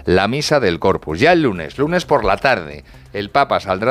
la misa del Corpus. Ya el lunes por la tarde, el Papa saldrá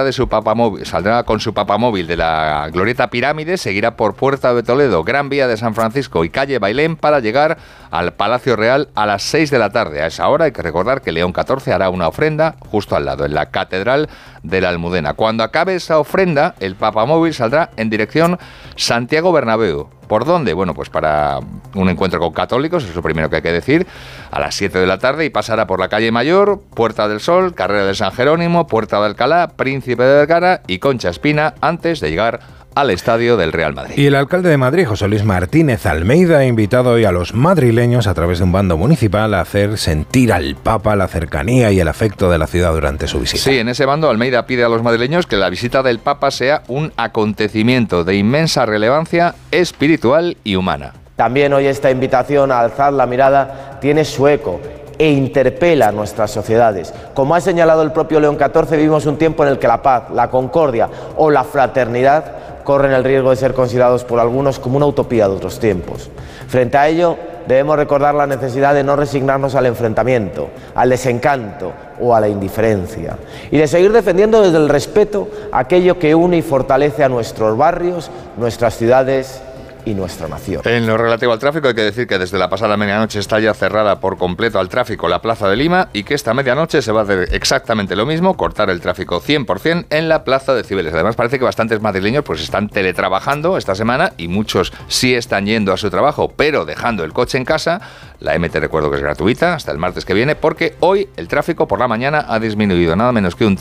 con su papamóvil de la Glorieta Pirámide, seguirá por Puerta de Toledo, Gran Vía de San Francisco y calle Bailén para llegar al Palacio Real a las 6 de la tarde. A esa hora hay que recordar que León XIV hará una ofrenda justo al lado, en la Catedral de la Almudena. Cuando acabe esa ofrenda, el papamóvil saldrá en dirección Santiago Bernabéu. ¿Por dónde? Bueno, pues para un encuentro con católicos, es lo primero que hay que decir, a las 7 de la tarde, y pasará por la calle Mayor, Puerta del Sol, Carrera de San Jerónimo, Puerta de Alcalá, Príncipe de Vergara y Concha Espina, antes de llegar al estadio del Real Madrid. Y el alcalde de Madrid, José Luis Martínez Almeida, ha invitado hoy a los madrileños, a través de un bando municipal, a hacer sentir al Papa la cercanía y el afecto de la ciudad durante su visita. Sí, en ese bando Almeida pide a los madrileños que la visita del Papa sea un acontecimiento de inmensa relevancia espiritual y humana. También hoy esta invitación a alzar la mirada tiene su eco e interpela a nuestras sociedades. Como ha señalado el propio León XIV, vivimos un tiempo en el que la paz, la concordia o la fraternidad corren el riesgo de ser considerados por algunos como una utopía de otros tiempos. Frente a ello, debemos recordar la necesidad de no resignarnos al enfrentamiento, al desencanto o a la indiferencia, y de seguir defendiendo desde el respeto aquello que une y fortalece a nuestros barrios, nuestras ciudades y nuestra nación. En lo relativo al tráfico, hay que decir que desde la pasada medianoche está ya cerrada por completo al tráfico la Plaza de Lima, y que esta medianoche se va a hacer exactamente lo mismo, cortar el tráfico 100% en la Plaza de Cibeles. Además, parece que bastantes madrileños pues están teletrabajando esta semana, y muchos sí están yendo a su trabajo, pero dejando el coche en casa. La MT, recuerdo que es gratuita hasta el martes que viene, porque hoy el tráfico por la mañana ha disminuido nada menos que un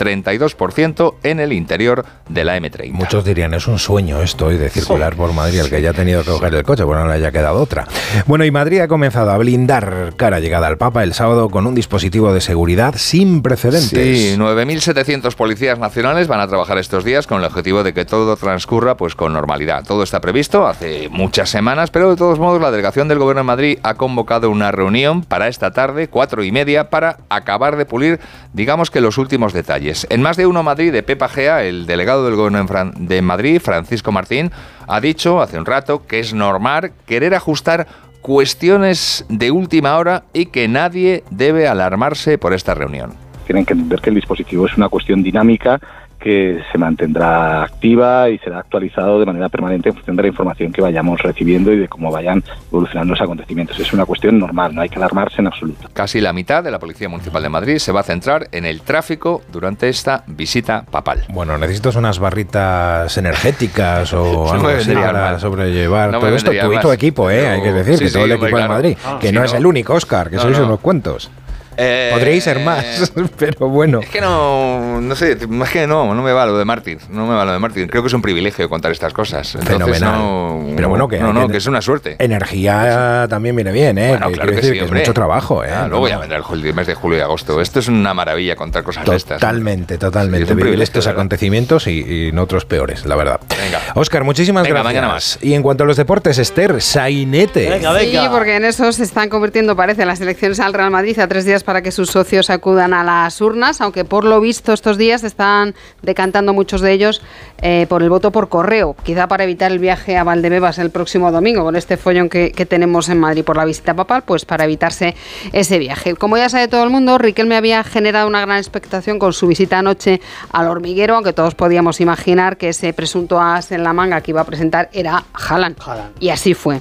32% en el interior de la M30. Muchos dirían, es un sueño esto hoy de circular por Madrid, el que ya ha tenido que coger el coche, bueno, no le haya quedado otra. Bueno, y Madrid ha comenzado a blindar cara llegada al Papa el sábado con un dispositivo de seguridad sin precedentes. Sí, 9.700 policías nacionales van a trabajar estos días con el objetivo de que todo transcurra pues con normalidad. Todo está previsto hace muchas semanas, pero de todos modos la delegación del Gobierno de Madrid ha convocado una reunión para esta tarde, 4:30, para acabar de pulir, digamos que los últimos detalles. En Más de Uno Madrid, de Pepa Gea, el delegado del Gobierno de Madrid, Francisco Martín, ha dicho hace un rato que es normal querer ajustar cuestiones de última hora y que nadie debe alarmarse por esta reunión. Tienen que entender que el dispositivo es una cuestión dinámica que se mantendrá activa y será actualizado de manera permanente en función de la información que vayamos recibiendo y de cómo vayan evolucionando los acontecimientos. Es una cuestión normal, no hay que alarmarse en absoluto. Casi la mitad de la Policía Municipal de Madrid se va a centrar en el tráfico durante esta visita papal. Bueno, necesitas unas barritas energéticas o algo así para sobrellevar todo esto. Tú y tu equipo, hay que decir, que todo el equipo de Madrid, que no es el único, Óscar, que sois unos cuantos. Podríais ser más, pero bueno. Es que no sé, es que no me va lo de Martín, Creo que es un privilegio contar estas cosas. Entonces, fenomenal. Pero bueno, que es una suerte. Energía también viene bien, Bueno, claro que sí, que es mucho trabajo, luego ya vendrá el mes de julio y agosto. Esto es una maravilla contar cosas de estas. Totalmente. Vivir estos acontecimientos y en otros peores, la verdad. Venga. Óscar, muchísimas gracias. Mañana más. Y en cuanto a los deportes, Esther, sainete. Venga. Sí, porque en eso se están convirtiendo, parece, las elecciones al Real Madrid a 3 días para que sus socios acudan a las urnas, aunque por lo visto estos días están decantando muchos de ellos por el voto por correo, quizá para evitar el viaje a Valdebebas el próximo domingo, con este follón que tenemos en Madrid por la visita papal, pues para evitarse ese viaje. Como ya sabe todo el mundo, Riquelme había generado una gran expectación con su visita anoche al Hormiguero, aunque todos podíamos imaginar que ese presunto as en la manga que iba a presentar era Haaland. Y así fue.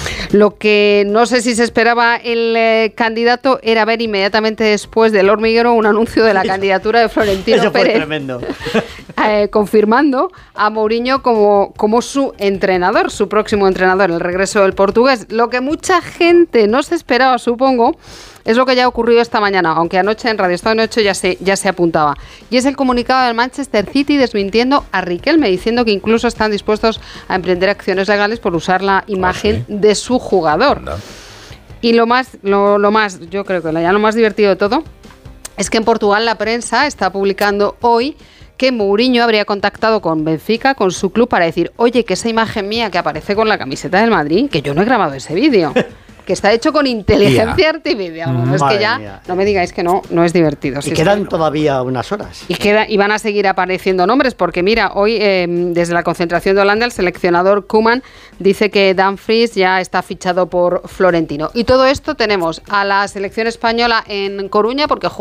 Lo que no sé si se esperaba el candidato era ver inmediatamente después del Hormiguero un anuncio de la candidatura de Florentino Pérez. Tremendo. Confirmando a Mourinho como su entrenador, su próximo entrenador, el regreso del portugués. Lo que mucha gente no se esperaba, supongo, es lo que ya ha ocurrido esta mañana, aunque anoche en Radio Estado Noche ya se apuntaba. Y es el comunicado del Manchester City desmintiendo a Riquelme, diciendo que incluso están dispuestos a emprender acciones legales por usar la imagen de su jugador. No. Y lo más, yo creo que ya lo más divertido de todo, es que en Portugal la prensa está publicando hoy que Mourinho habría contactado con Benfica, con su club, para decir, oye, que esa imagen mía que aparece con la camiseta del Madrid, que yo no he grabado ese vídeo. Que está hecho con inteligencia artificial. Es que ya, no me digáis que no es divertido. Y quedan todavía unas horas. Y van a seguir apareciendo nombres, porque mira, hoy desde la concentración de Holanda, el seleccionador Koeman dice que Dumfries ya está fichado por Florentino. Y todo esto tenemos a la selección española en Coruña, porque